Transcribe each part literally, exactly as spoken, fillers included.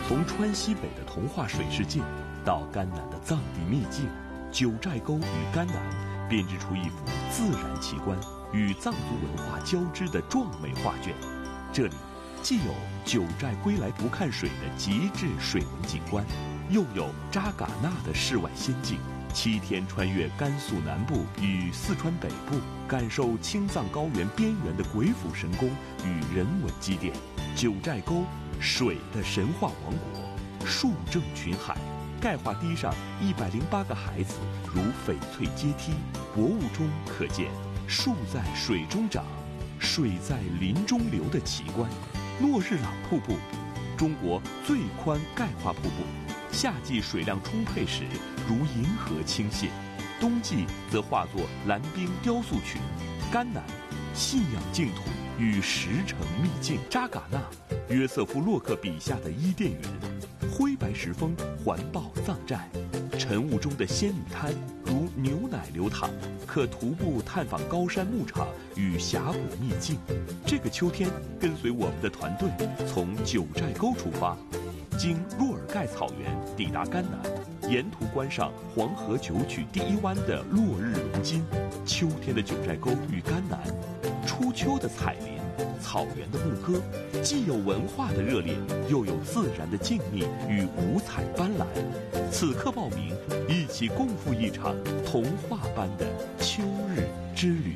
从川西北的童话水世界，到甘南的藏地秘境，九寨沟与甘南编织出一幅自然奇观与藏族文化交织的壮美画卷。这里既有九寨归来不看水的极致水文景观，又有扎尕那的世外仙境。七天穿越甘肃南部与四川北部，感受青藏高原边缘的鬼斧神工与人文积淀。九寨沟，水的神话王国，树正群海，钙化堤上一百零八个孩子如翡翠阶梯，博物中可见树在水中长，水在林中流的奇观。诺日朗瀑布，中国最宽钙化瀑布，夏季水量充沛时如银河倾泻，冬季则化作蓝冰雕塑群。甘南，信仰净土与石城秘境。扎尕那，约瑟夫洛克笔下的伊甸园，灰白石峰环抱藏寨，晨雾中的仙女滩如牛奶流淌，可徒步探访高山牧场与峡谷秘境。这个秋天，跟随我们的团队从九寨沟出发，经若尔盖草原抵达甘南，沿途观赏黄河九曲第一湾的落日龙津。秋天的九寨沟与甘南，初秋的彩林，草原的牧歌，既有文化的热烈，又有自然的静谧与五彩斑斓。此刻报名，一起共赴一场童话般的秋日之旅。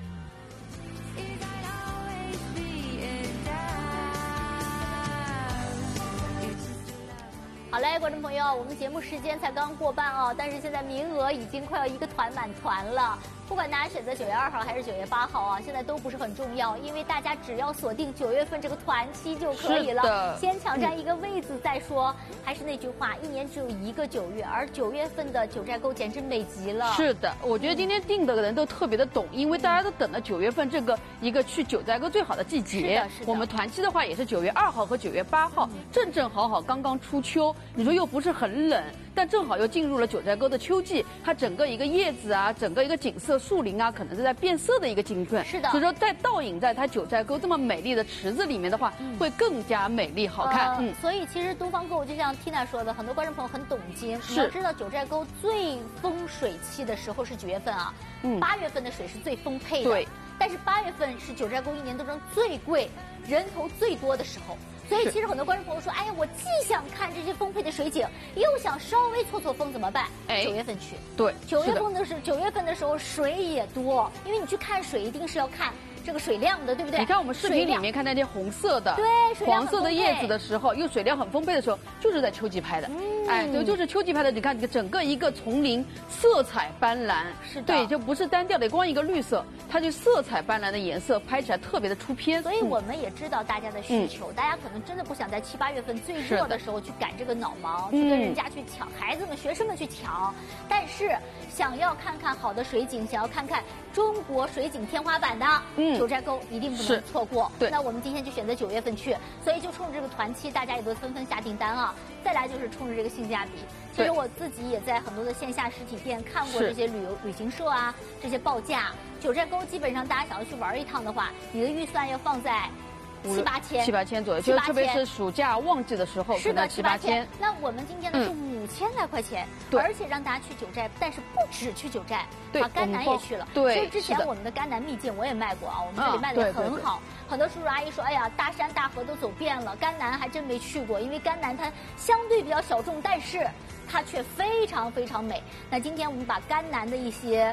好嘞，观众朋友，我们节目时间才刚过半哦，但是现在名额已经快要一个团满团了。不管大家选择九月二号还是九月八号啊，现在都不是很重要，因为大家只要锁定九月份这个团期就可以了，先抢占一个位子再说。嗯、还是那句话，一年只有一个九月，而九月份的九寨沟简直美极了。 是的，我觉得今天定的人都特别的懂，因为大家都等了九月份这个一个去九寨沟最好的季节。 是的，是的。 我们团期的话也是九月二号和九月八号，嗯、正正好好刚刚初秋，你说又不是很冷。但正好又进入了九寨沟的秋季，它整个一个叶子啊，整个一个景色、树林啊，可能是在变色的一个阶段。 是的， 所以说在倒影在它九寨沟这么美丽的池子里面的话，嗯、会更加美丽好看。 呃、嗯，所以其实东方购物就像 Tina 说的，很多观众朋友很懂经。你要知道，九寨沟最丰水期的时候是几月份啊？嗯，八月份的水是最丰沛的。对。但是八月份是九寨沟一年当中最贵、人头最多的时候。所以其实很多观众朋友说，哎呀，我既想看这些丰沛的水景，又想稍微错错风，怎么办？哎，九月份去。 对， 九月份的时九月份的时候水也多，因为你去看水一定是要看这个水量的，对不对？ 你看我们视频里面看那些红色的、 对， 黄色的叶子的时候，又水量很丰沛的时候，就是在秋季拍的。嗯，哎，对，就是秋季拍的。你看，整个一个丛林色彩斑斓， 是的， 对，就不是单调的光一个绿色，它就色彩斑斓的颜色拍起来特别的出片。 所以我们也知道大家的需求，嗯、大家可能真的不想在七八月份最热的时候去赶这个脑毛，去跟人家去抢，孩子们、学生们去抢，但是想要看看好的水景，想要看看中国水景天花板的，嗯，九寨沟一定不能错过。对，那我们今天就选择九月份去，所以就冲着这个团期，大家也都纷纷下订单啊。再来就是冲着这个性价比，其实我自己也在很多的线下实体店看过这些旅游旅行社啊，这些报价。九寨沟基本上大家想要去玩一趟的话，你的预算要放在七八千， 七八千左右，就特别是暑假旺季的时候， 是的， 七八千。 那我们今天呢是五千来块钱， 对， 而且让大家去九寨，但是不止去九寨， 对， 啊，甘南也去了。 对， 其实之前我们的甘南秘境我也卖过啊，我们这里卖的很好。很多叔叔阿姨说，哎呀，大山大河都走遍了，甘南还真没去过，因为甘南它相对比较小众，但是它却非常非常美。那今天我们把甘南的一些